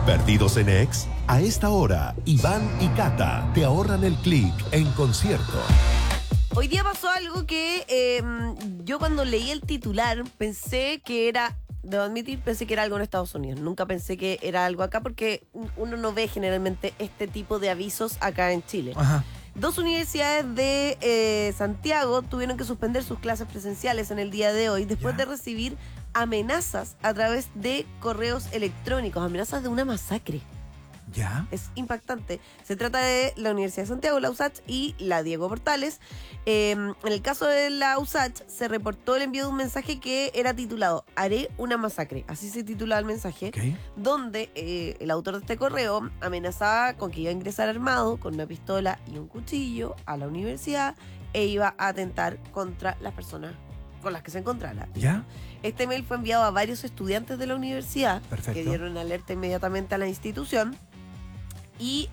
¿Perdidos en ex? A esta hora, Iván y Cata te ahorran el clic en concierto. Hoy día pasó algo que yo cuando leí el titular pensé que era, debo admitir, pensé que era algo en Estados Unidos. Nunca pensé que era algo acá porque uno no ve generalmente este tipo de avisos acá en Chile. Ajá. 2 universidades de Santiago tuvieron que suspender sus clases presenciales en el día de hoy después de recibir amenazas a través de correos electrónicos, amenazas de una masacre. ¿Ya? Es impactante. Se trata de la Universidad de Santiago, la USACH y la Diego Portales. En el caso de la USACH se reportó el envío de un mensaje que era titulado "Haré una masacre", así se titulaba el mensaje, donde el autor de este correo amenazaba con que iba a ingresar armado con una pistola y un cuchillo a la universidad e iba a atentar contra las personas con las que se encontrara. ¿Ya? Este mail fue enviado a varios estudiantes de la universidad. Perfecto. Que dieron alerta inmediatamente a la institución. Y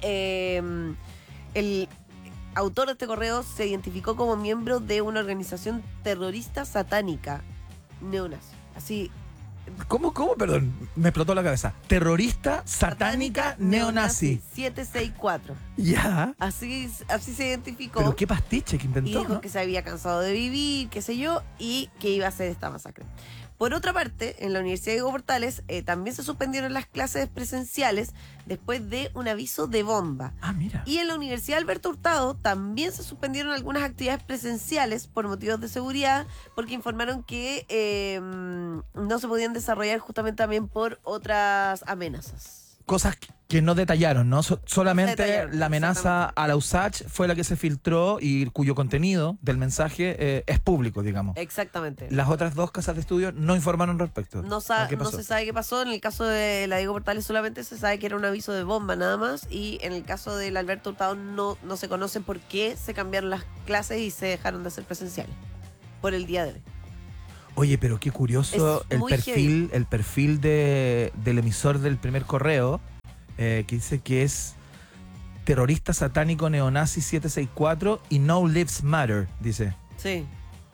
el autor de este correo se identificó como miembro de una organización terrorista satánica neonazi. Así. ¿Cómo? Perdón, me explotó la cabeza. Terrorista satánica neonazi. 764. Ya. Así se identificó. Pero qué pastiche que Y inventó, dijo ¿no? que se había cansado de vivir, qué sé yo, y que iba a hacer esta masacre. Por otra parte, en la Universidad de Diego Portales también se suspendieron las clases presenciales después de un aviso de bomba. Ah, mira. Y en la Universidad Alberto Hurtado también se suspendieron algunas actividades presenciales por motivos de seguridad, porque informaron que no se podían desarrollar justamente también por otras amenazas. Cosas que no detallaron, ¿no? Solamente Detallaron, la amenaza a la USACH fue la que se filtró y cuyo contenido del mensaje es público, digamos. Exactamente. Las otras 2 casas de estudio no informaron respecto. No ¿A qué pasó? se sabe qué pasó. En el caso de la Diego Portales solamente se sabe que era un aviso de bomba nada más. Y en el caso del Alberto Hurtado no se conoce por qué se cambiaron las clases y se dejaron de hacer presenciales por el día de hoy. Oye, pero qué curioso Es muy el perfil del emisor del primer correo, que dice que es terrorista satánico neonazi 764 y No Lives Matter, dice. Sí.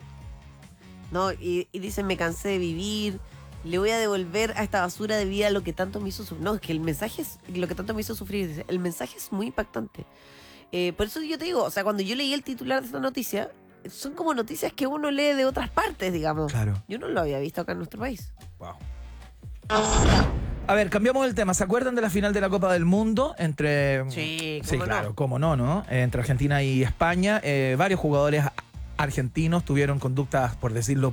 No, y dicen: me cansé de vivir, le voy a devolver a esta basura de vida lo que tanto me hizo sufrir. No, es que el mensaje es lo que tanto me hizo sufrir. Dice, el mensaje es muy impactante. Por eso yo te digo, o sea, cuando yo leí el titular de esta noticia, son como noticias que uno lee de otras partes, digamos. Claro. Yo no lo había visto acá en nuestro país. Wow. A ver, cambiamos el tema. ¿Se acuerdan de la final de la Copa del Mundo entre... Sí, Sí, cómo claro, no. cómo no, ¿no? Entre Argentina y España. Varios jugadores argentinos tuvieron conductas, por decirlo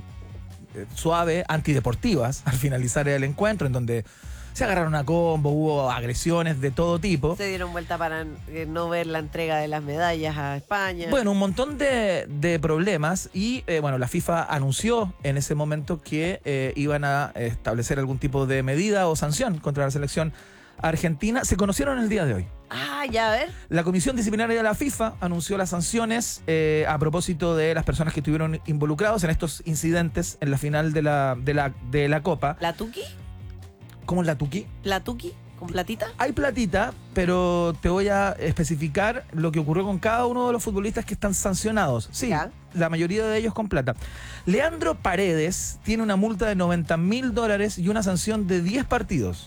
suave, antideportivas al finalizar el encuentro, en donde se agarraron a combo, hubo agresiones de todo tipo. Se dieron vuelta para no ver la entrega de las medallas a España. Bueno, un montón de problemas y bueno, la FIFA anunció en ese momento que iban a establecer algún tipo de medida o sanción contra la selección argentina. Se conocieron el día de hoy. Ah, ya, a ver. La Comisión Disciplinaria de la FIFA anunció las sanciones a propósito de las personas que estuvieron involucrados en estos incidentes en la final de la Copa. ¿La Tuki? ¿Cómo es la Tuki? ¿La Tuki? ¿Con platita? Hay platita, pero te voy a especificar lo que ocurrió con cada uno de los futbolistas que están sancionados. Sí, Ya. la mayoría de ellos con plata. Leandro Paredes tiene una multa de $90.000 y una sanción de 10 partidos.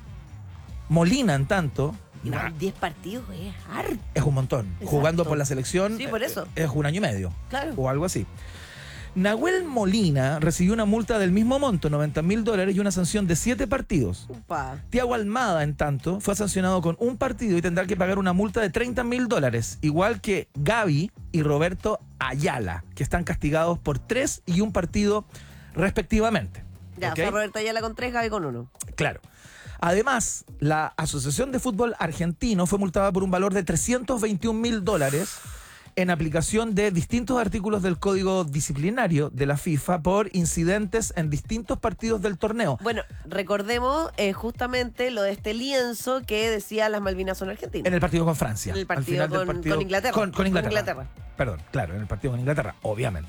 Molina, en tanto, Igual 10 partidos es harto. es un montón. Exacto. Jugando por la selección, Sí, por eso. es 1 año y medio. Claro. O algo así. Nahuel Molina recibió una multa del mismo monto, $90.000 y una sanción de 7 partidos. Upa. Tiago Almada, en tanto, fue sancionado con un partido y tendrá que pagar una multa de $30.000, igual que Gaby y Roberto Ayala, que están castigados por 3 y 1 partido respectivamente. Ya, ¿Ok? o sea, Roberto Ayala con 3, Gaby con 1. Claro. Además, la Asociación de Fútbol Argentino fue multada por un valor de $321.000 en aplicación de distintos artículos del Código Disciplinario de la FIFA por incidentes en distintos partidos del torneo. Bueno, recordemos justamente lo de este lienzo que decía las Malvinas son argentinas. En el partido con Francia. En el partido Al final del con Inglaterra. Con Con Inglaterra. Inglaterra. Perdón, claro, en el partido con Inglaterra, obviamente.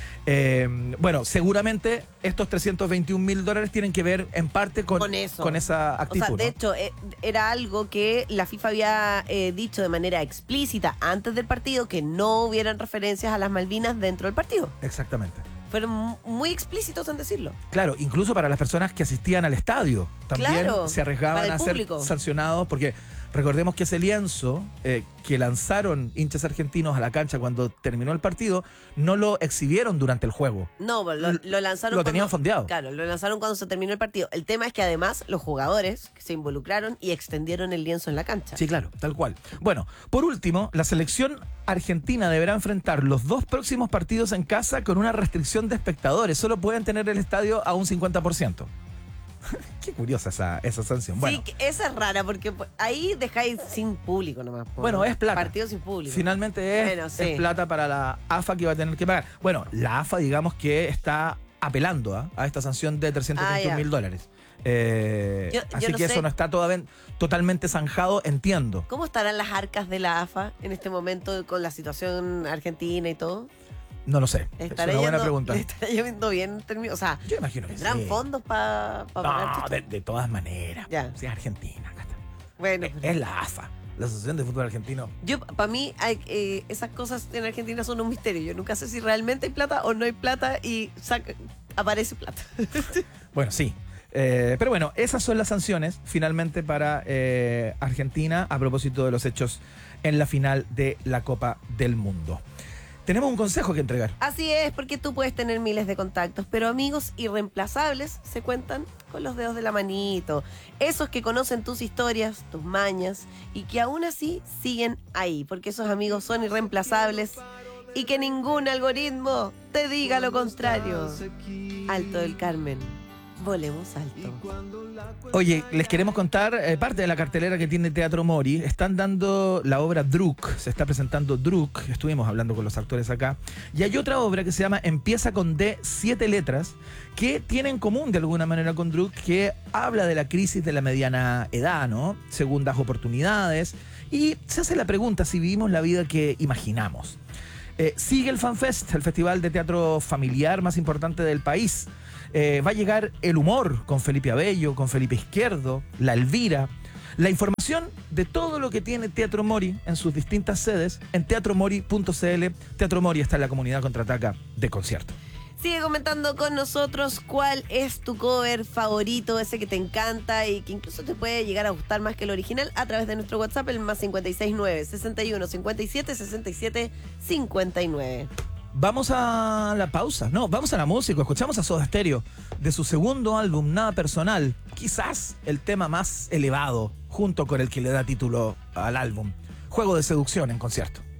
Bueno, seguramente estos $321.000 tienen que ver en parte con eso. con esa actitud. O sea, de ¿no? hecho, era algo que la FIFA había dicho de manera explícita antes del partido, que no hubieran referencias a las Malvinas dentro del partido. Exactamente. fueron muy explícitos en decirlo. Claro, incluso para las personas que asistían al estadio también Claro, se arriesgaban para el a ser público. sancionados porque recordemos que ese lienzo que lanzaron hinchas argentinos a la cancha cuando terminó el partido no lo exhibieron durante el juego. No, lo lanzaron. Lo tenían cuando- fondeado. Claro, lo lanzaron cuando se terminó el partido. El tema es que además los jugadores se involucraron y extendieron el lienzo en la cancha. Sí, claro, tal cual. Bueno, por último, la selección argentina deberá enfrentar los 2 próximos partidos en casa con una restricción de espectadores. Solo pueden tener el estadio a un 50%. Qué curiosa esa sanción. Bueno, Sí, que esa es rara porque ahí dejáis sin público nomás. po, Bueno, ¿no? es plata. Partido sin público. finalmente Bueno, sí. es plata para la AFA que va a tener que pagar. Bueno, la AFA digamos que está apelando a esta sanción de $321,000. Yo Así no que sé. eso no está totalmente zanjado, entiendo. ¿Cómo estarán las arcas de la AFA en este momento con la situación argentina y todo? No lo sé. Es ¿Estará una buena yendo- pregunta. ¿le estará yendo bien en términos? O sea, Yo imagino que ¿tendrán sí. fondos para pagar No, esto? de todas maneras. Ya. Si es Argentina, acá está. Bueno, Es la AFA, la Asociación de Fútbol Argentino. para mí esas cosas en Argentina son un misterio. Yo nunca sé si realmente hay plata o no hay plata y aparece plata. Bueno, sí. Pero bueno, esas son las sanciones finalmente para Argentina a propósito de los hechos en la final de la Copa del Mundo. Tenemos un consejo que entregar. Así es, porque tú puedes tener miles de contactos, pero amigos irreemplazables se cuentan con los dedos de la manito. Esos que conocen tus historias, tus mañas y que aún así siguen ahí, porque esos amigos son irreemplazables y que ningún algoritmo te diga lo contrario. Alto del Carmen, volemos alto. Oye, les queremos contar parte de la cartelera que tiene Teatro Mori. Están dando la obra Druk, se está presentando Druk, estuvimos hablando con los actores acá. Y hay otra obra que se llama Empieza con D, 7 letras, que tiene en común de alguna manera con Druk, que habla de la crisis de la mediana edad, ¿no? Segundas oportunidades. Y se hace la pregunta si vivimos la vida que imaginamos. Sigue el FanFest, el festival de teatro familiar más importante del país. Va a llegar el humor con Felipe Abello, con Felipe Izquierdo, la Elvira. La información de todo lo que tiene Teatro Mori en sus distintas sedes en teatromori.cl. Teatro Mori está en la comunidad contraataca de concierto. Sigue comentando con nosotros cuál es tu cover favorito, ese que te encanta y que incluso te puede llegar a gustar más que el original a través de nuestro WhatsApp, el más 569 61 57 67 59. Vamos a la pausa. No, vamos a la música. Escuchamos a Soda Stereo de su segundo álbum, Nada Personal. Quizás el tema más elevado, junto con el que le da título al álbum. Juego de seducción en concierto.